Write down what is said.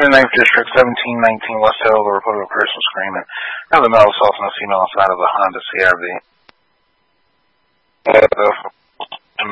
9th District, 1719 West Hill, the report of a person screaming. Now the male assaulting a female inside of the Honda CRV.